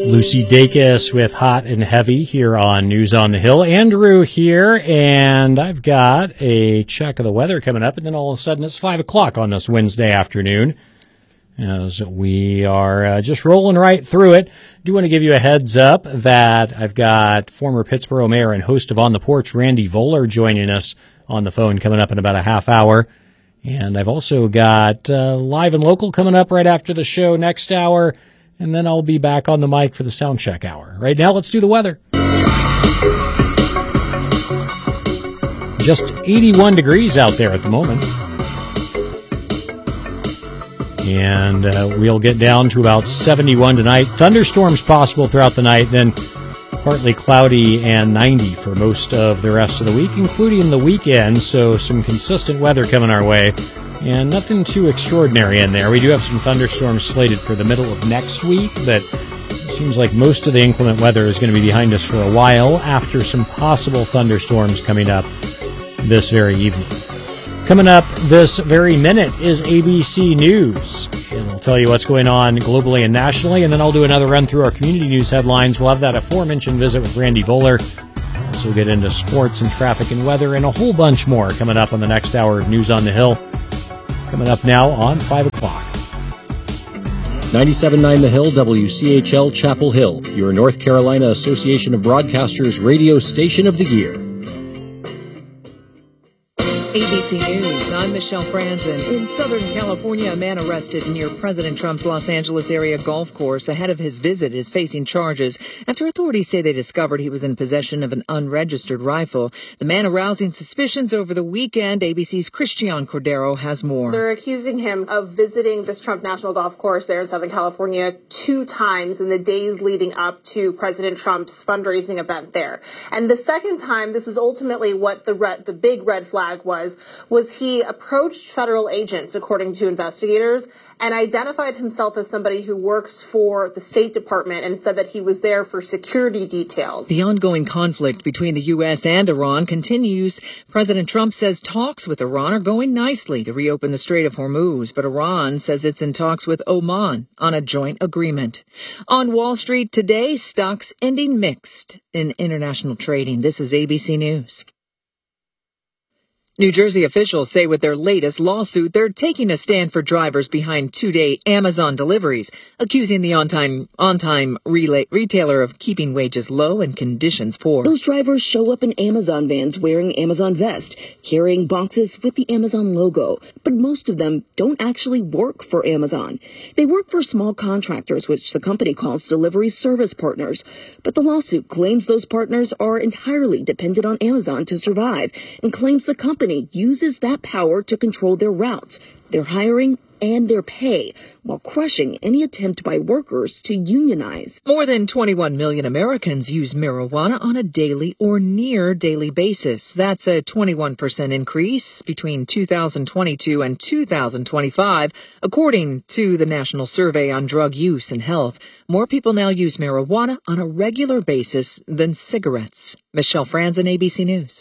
Lucy Dacus with Hot and Heavy here on News on the Hill. Andrew here, and I've got a check of the weather coming up, and then all of a sudden it's 5 o'clock on this Wednesday afternoon as we are just rolling right through it. Do want to give you a heads up that I've got former Pittsburgh mayor and host of On the Porch, Randy Voller, joining us on the phone coming up in about a half hour. And I've also got Live and Local coming up right after the show next hour. And then I'll be back on the mic for the sound check hour. Right now, let's do the weather. Just 81 degrees out there at the moment. And we'll get down to about 71 tonight. Thunderstorms possible throughout the night, then partly cloudy and 90 for most of the rest of the week, including the weekend. So some consistent weather coming our way. And nothing too extraordinary in there. We do have some thunderstorms slated for the middle of next week, but it seems like most of the inclement weather is going to be behind us for a while after some possible thunderstorms coming up this very evening. Coming up this very minute is ABC News, and I'll tell you what's going on globally and nationally, and then I'll do another run through our community news headlines. We'll have that aforementioned visit with Randy Voller. Also get into sports and traffic and weather and a whole bunch more coming up on the next hour of News on the Hill. Coming up now on 5 o'clock. 97.9 The Hill, WCHL Chapel Hill, your North Carolina Association of Broadcasters radio station of the year. ABC News, I'm Michelle Franzen. In Southern California, a man arrested near President Trump's Los Angeles area golf course ahead of his visit is facing charges after authorities say they discovered he was in possession of an unregistered rifle. The man arousing suspicions over the weekend. ABC's Christian Cordero has more. They're accusing him of visiting this Trump National Golf Course there in Southern California 2 times in the days leading up to President Trump's fundraising event there. And the second time, this is ultimately what the big red flag was he approached federal agents, according to investigators, and identified himself as somebody who works for the State Department and said that he was there for security details. The ongoing conflict between the U.S. and Iran continues. President Trump says talks with Iran are going nicely to reopen the Strait of Hormuz, but Iran says it's in talks with Oman on a joint agreement. On Wall Street today, stocks ending mixed in international trading. This is ABC News. New Jersey officials say with their latest lawsuit, they're taking a stand for drivers behind 2-day Amazon deliveries, accusing the on-time retailer of keeping wages low and conditions poor. Those drivers show up in Amazon vans wearing Amazon vests, carrying boxes with the Amazon logo. But most of them don't actually work for Amazon. They work for small contractors, which the company calls delivery service partners. But the lawsuit claims those partners are entirely dependent on Amazon to survive and claims the company uses that power to control their routes, their hiring, and their pay, while crushing any attempt by workers to unionize. More than 21 million Americans use marijuana on a daily or near daily basis. That's a 21% increase between 2022 and 2025, according to the National Survey on Drug Use and Health. More people now use marijuana on a regular basis than cigarettes. Michelle Franzen, ABC News.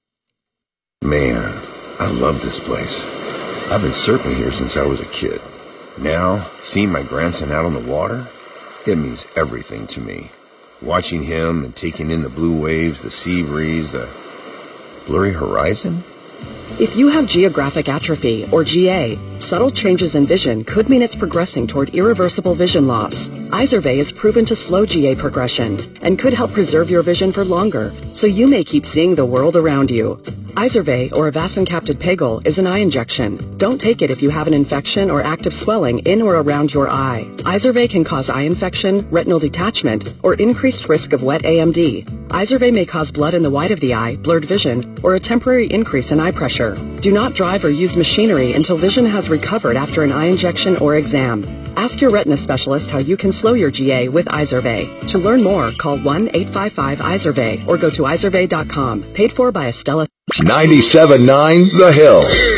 Man, I love this place. I've been surfing here since I was a kid. Now, seeing my grandson out on the water, it means everything to me. Watching him and taking in the blue waves, the sea breeze, the blurry horizon. If you have geographic atrophy, or GA, subtle changes in vision could mean it's progressing toward irreversible vision loss. Izervay is proven to slow GA progression and could help preserve your vision for longer, so you may keep seeing the world around you. Izervay, or avacincaptad pegol, is an eye injection. Don't take it if you have an infection or active swelling in or around your eye. Izervay can cause eye infection, retinal detachment, or increased risk of wet AMD. Izervay may cause blood in the white of the eye, blurred vision, or a temporary increase in eye pressure. Do not drive or use machinery until vision has recovered after an eye injection or exam. Ask your retina specialist how you can slow your GA with Izervay. To learn more, call 1-855-IZERVAY or go to izervay.com. Paid for by Estella. 97.9 The Hill.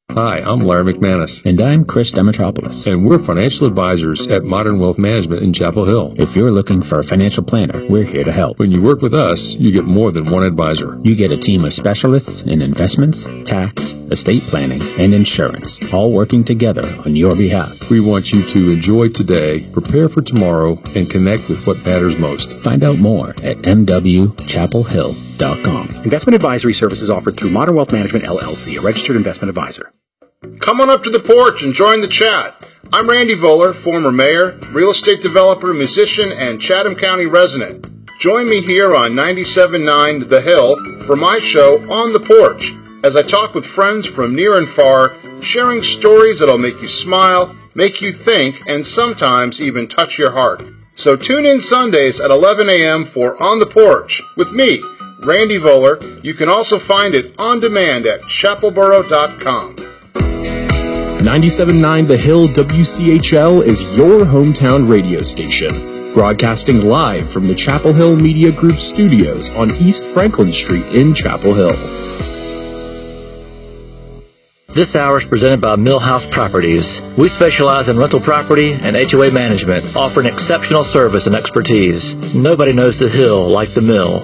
Hi, I'm Larry McManus. And I'm Chris Demetropoulos. And we're financial advisors at Modern Wealth Management in Chapel Hill. If you're looking for a financial planner, we're here to help. When you work with us, you get more than one advisor. You get a team of specialists in investments, tax, estate planning, and insurance, all working together on your behalf. We want you to enjoy today, prepare for tomorrow, and connect with what matters most. Find out more at mwchapelhill.com. Investment advisory services offered through Modern Wealth Management, LLC, a registered investment advisor. Come on up to the porch and join the chat. I'm Randy Voller, former mayor, real estate developer, musician, and Chatham County resident. Join me here on 97.9 The Hill for my show On the Porch, as I talk with friends from near and far, sharing stories that'll make you smile, make you think, and sometimes even touch your heart. So tune in Sundays at 11 a.m. for On the Porch with me, Randy Voller. You can also find it on demand at chapelboro.com. 97.9 The Hill WCHL is your hometown radio station, broadcasting live from the Chapel Hill Media Group studios on East Franklin Street in Chapel Hill. This hour is presented by Millhouse Properties. We specialize in rental property and HOA management, offering exceptional service and expertise. Nobody knows the Hill like the Mill.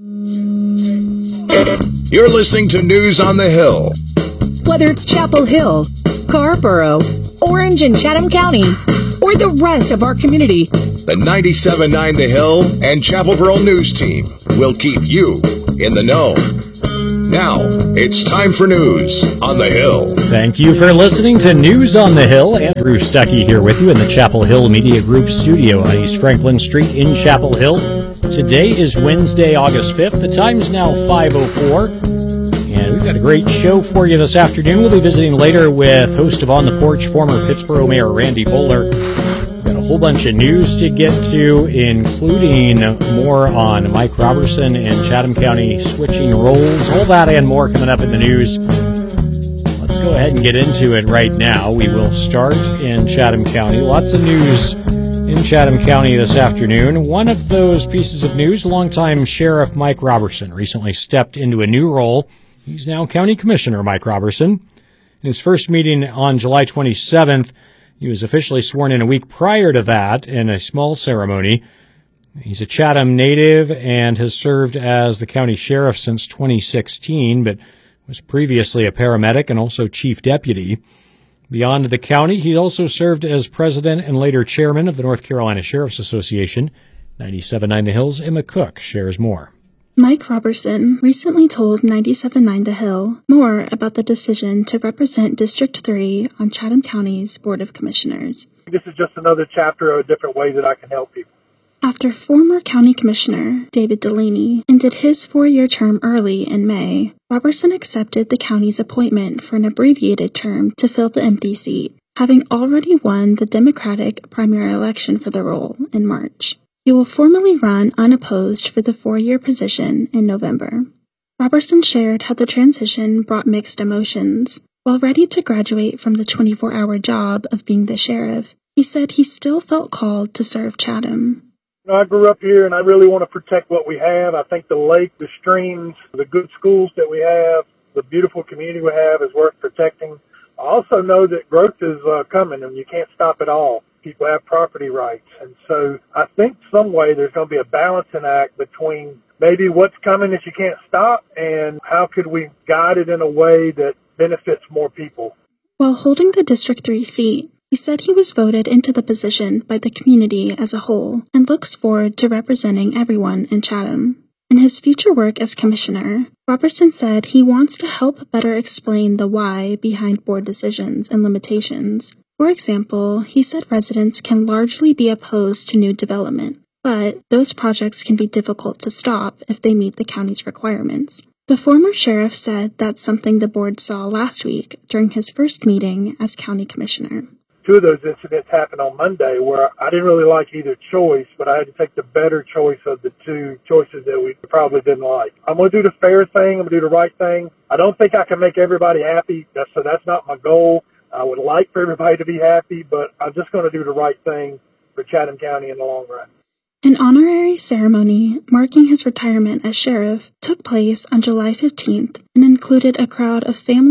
You're listening to News on the Hill. Whether it's Chapel Hill, Scarborough, Orange and Chatham County, or the rest of our community, the 97.9 The Hill and Chapel Boro News Team will keep you in the know. Now, it's time for News on the Hill. Thank you for listening to News on the Hill. Andrew Stuckey here with you in the Chapel Hill Media Group studio on East Franklin Street in Chapel Hill. Today is Wednesday, August 5th. The time's now 5:04. And we've got a great show for you this afternoon. We'll be visiting later with host of On the Porch, former Pittsboro Mayor Randy Voller. We've got a whole bunch of news to get to, including more on Mike Robertson and Chatham County switching roles. All that and more coming up in the news. Let's go ahead and get into it right now. We will start in Chatham County. Lots of news in Chatham County this afternoon. One of those pieces of news, longtime Sheriff Mike Robertson recently stepped into a new role. He's now County Commissioner Mike Robertson. In his first meeting on July 27th, he was officially sworn in a week prior to that in a small ceremony. He's a Chatham native and has served as the county sheriff since 2016, but was previously a paramedic and also chief deputy. Beyond the county, he also served as president and later chairman of the North Carolina Sheriff's Association. 97.9 The Hill's Emma Cook shares more. Mike Robertson recently told 97.9 The Hill more about the decision to represent District 3 on Chatham County's Board of Commissioners. This is just another chapter of a different way that I can help people. After former County Commissioner David Delaney ended his 4-year term early in May, Robertson accepted the county's appointment for an abbreviated term to fill the empty seat, having already won the Democratic primary election for the role in March. He will formally run unopposed for the 4-year position in November. Robertson shared how the transition brought mixed emotions. While ready to graduate from the 24-hour job of being the sheriff, he said he still felt called to serve Chatham. I grew up here and I really want to protect what we have. I think the lake, the streams, the good schools that we have, the beautiful community we have is worth protecting. I also know that growth is coming and you can't stop it all. People have property rights. And so I think some way there's going to be a balancing act between maybe what's coming that you can't stop and how could we guide it in a way that benefits more people. While holding the District 3 seat, he said he was voted into the position by the community as a whole and looks forward to representing everyone in Chatham. In his future work as commissioner, Robertson said he wants to help better explain the why behind board decisions and limitations. For example, he said residents can largely be opposed to new development, but those projects can be difficult to stop if they meet the county's requirements. The former sheriff said that's something the board saw last week during his first meeting as county commissioner. 2 of those incidents happened on Monday where I didn't really like either choice, but I had to take the better choice of the 2 choices that we probably didn't like. I'm going to do the fair thing. I'm going to do the right thing. I don't think I can make everybody happy, so that's not my goal. I would like for everybody to be happy, but I'm just going to do the right thing for Chatham County in the long run. An honorary ceremony marking his retirement as sheriff took place on July 15th and included a crowd of family,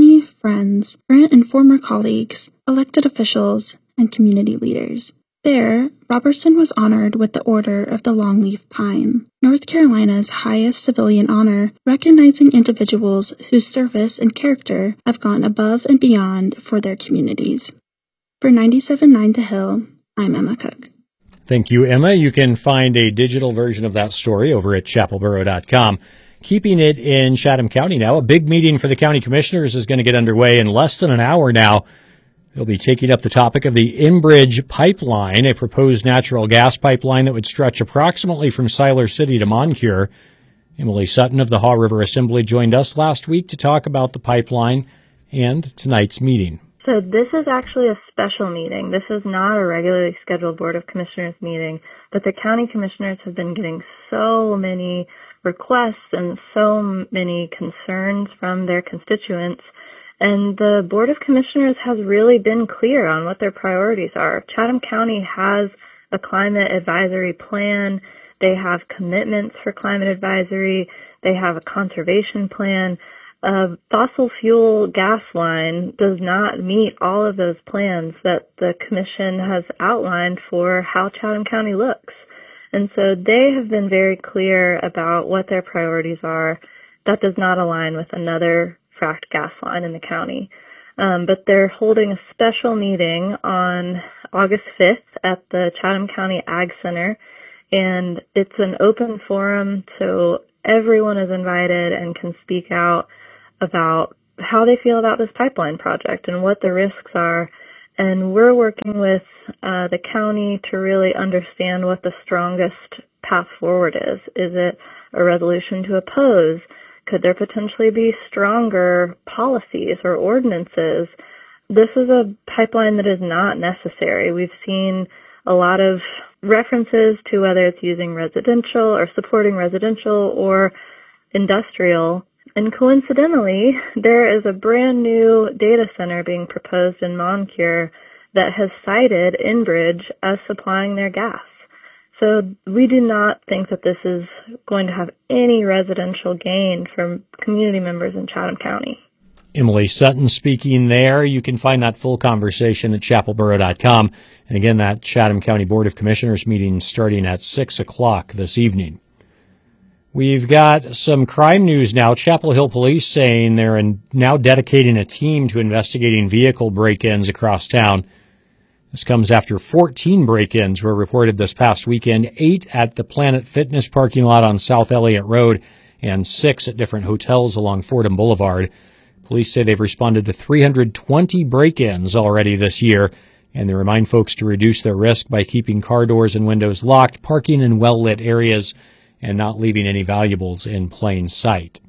friends, current and former colleagues, elected officials, and community leaders. There, Robertson was honored with the Order of the Longleaf Pine, North Carolina's highest civilian honor, recognizing individuals whose service and character have gone above and beyond for their communities. For 97.9 The Hill, I'm Emma Cook. Thank you, Emma. You can find a digital version of that story over at chapelboro.com. Keeping it in Chatham County now, a big meeting for the county commissioners is going to get underway in less than an hour now. They'll be taking up the topic of the Enbridge pipeline, a proposed natural gas pipeline that would stretch approximately from Siler City to Moncure. Emily Sutton of the Haw River Assembly joined us last week to talk about the pipeline and tonight's meeting. So this is actually a special meeting. This is not a regularly scheduled Board of Commissioners meeting, but the county commissioners have been getting so many requests and so many concerns from their constituents. And the Board of Commissioners has really been clear on what their priorities are. Chatham County has a climate advisory plan. They have commitments for climate advisory. They have a conservation plan. A fossil fuel gas line does not meet all of those plans that the Commission has outlined for how Chatham County looks. And so they have been very clear about what their priorities are. That does not align with another fracked gas line in the county. But they're holding a special meeting on August 5th at the Chatham County Ag Center, and it's an open forum, so everyone is invited and can speak out about how they feel about this pipeline project and what the risks are. And we're working with the county to really understand what the strongest path forward is. Is it a resolution to oppose? Could there potentially be stronger policies or ordinances? This is a pipeline that is not necessary. We've seen a lot of references to whether it's using residential or supporting residential or industrial. And coincidentally, there is a brand new data center being proposed in Moncure that has cited Enbridge as supplying their gas. So we do not think that this is going to have any residential gain from community members in Chatham County. Emily Sutton speaking there. You can find that full conversation at chapelboro.com. And again, that Chatham County Board of Commissioners meeting starting at 6 o'clock this evening. We've got some crime news now. Chapel Hill Police saying they're now dedicating a team to investigating vehicle break-ins across town. This comes after 14 break-ins were reported this past weekend, 8 at the Planet Fitness parking lot on South Elliott Road and 6 at different hotels along Fordham Boulevard. Police say they've responded to 320 break-ins already this year, and they remind folks to reduce their risk by keeping car doors and windows locked, parking in well-lit areas, and not leaving any valuables in plain sight.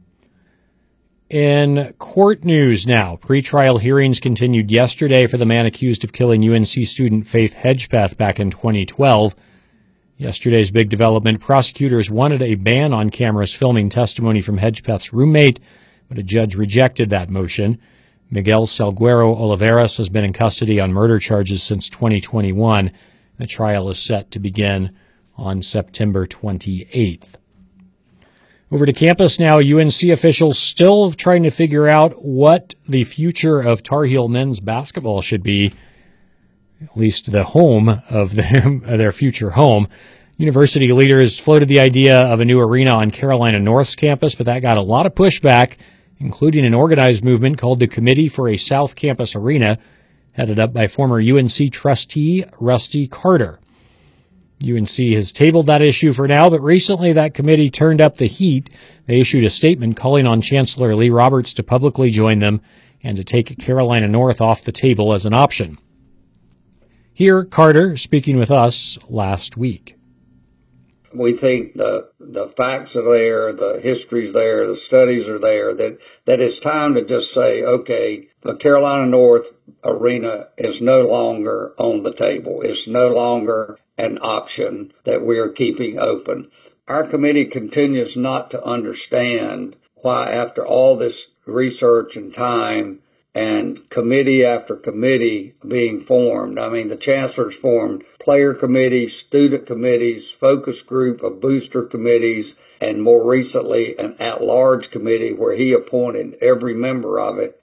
In court news now, pretrial hearings continued yesterday for the man accused of killing UNC student Faith Hedgepeth back in 2012. Yesterday's big development, prosecutors wanted a ban on cameras filming testimony from Hedgepeth's roommate, but a judge rejected that motion. Miguel Salguero Oliveras has been in custody on murder charges since 2021. The trial is set to begin on September 28th. Over to campus now, UNC officials still trying to figure out what the future of Tar Heel men's basketball should be, at least the home of their future home. University leaders floated the idea of a new arena on Carolina North's campus, but that got a lot of pushback, including an organized movement called the Committee for a South Campus Arena, headed up by former UNC trustee Rusty Carter. UNC has tabled that issue for now, but recently that committee turned up the heat. They issued a statement calling on Chancellor Lee Roberts to publicly join them and to take Carolina North off the table as an option. Here, Carter speaking with us last week. We think the facts are there, the history's there, the studies are there, that it's time to just say, okay, the Carolina North Arena is no longer on the table. It's no longer an option that we are keeping open. Our committee continues not to understand why, after all this research and time and committee after committee being formed, I mean, the chancellor's formed player committees, student committees, focus group of booster committees, and more recently an at-large committee where he appointed every member of it.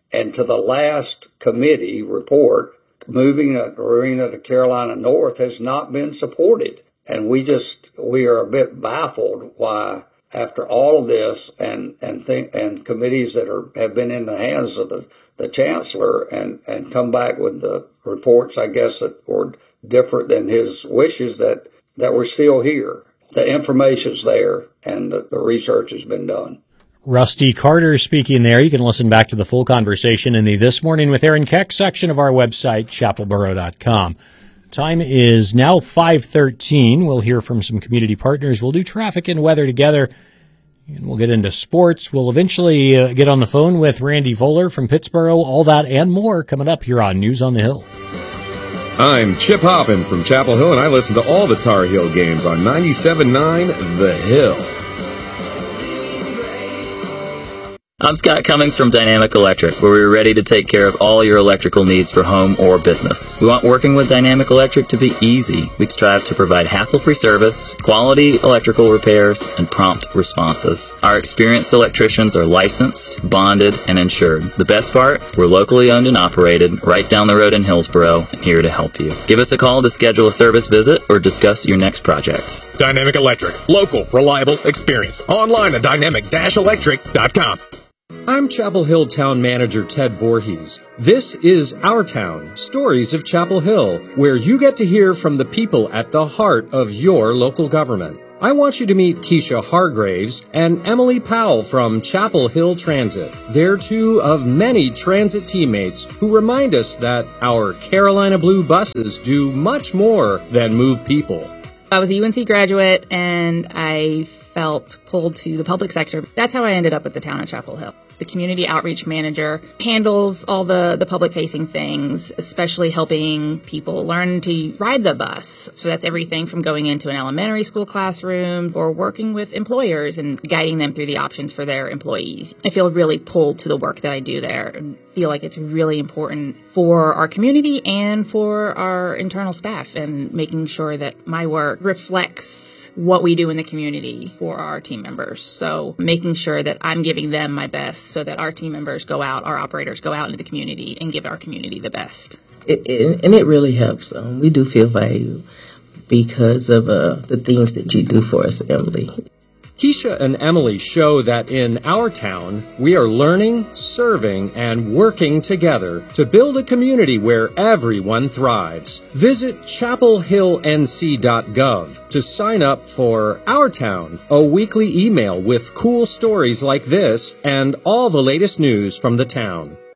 And to the last committee report, moving the arena to Carolina North has not been supported. And we are a bit baffled why, after all of this and committees that have been in the hands of the chancellor and come back with the reports, I guess, that were different than his wishes, that we're still here. The information's there and the research has been done. Rusty Carter speaking there. You can listen back to the full conversation in the This Morning with Aaron Keck section of our website, chapelboro.com. Time is now 5:13. We'll hear from some community partners. We'll do traffic and weather together, and we'll get into sports. We'll eventually get on the phone with Randy Voller from Pittsboro. All that and more coming up here on News on the Hill. I'm Chip Hoppin from Chapel Hill, and I listen to all the Tar Heel games on 97.9 The Hill. I'm Scott Cummings from Dynamic Electric, where we're ready to take care of all your electrical needs for home or business. We want working with Dynamic Electric to be easy. We strive to provide hassle-free service, quality electrical repairs, and prompt responses. Our experienced electricians are licensed, bonded, and insured. The best part, we're locally owned and operated, right down the road in Hillsboro, and here to help you. Give us a call to schedule a service visit or discuss your next project. Dynamic Electric. Local, reliable, experience. Online at dynamic-electric.com. I'm Chapel Hill Town Manager Ted Voorhees. This is Our Town, Stories of Chapel Hill, where you get to hear from the people at the heart of your local government. I want you to meet Keisha Hargraves and Emily Powell from Chapel Hill Transit. They're two of many transit teammates who remind us that our Carolina Blue buses do much more than move people. I was a UNC graduate, and I felt pulled to the public sector. That's how I ended up at the town of Chapel Hill. The community outreach manager handles all the public-facing things, especially helping people learn to ride the bus. So that's everything from going into an elementary school classroom or working with employers and guiding them through the options for their employees. I feel really pulled to the work that I do there and feel like it's really important for our community and for our internal staff, and making sure that my work reflects what we do in the community for our team members. So making sure that I'm giving them my best so that our team members go out, our operators go out into the community and give our community the best. And it really helps. We do feel valued because of the things that you do for us, Emily. Keisha and Emily show that in our town, we are learning, serving, and working together to build a community where everyone thrives. Visit chapelhillnc.gov to sign up for Our Town, a weekly email with cool stories like this and all the latest news from the town.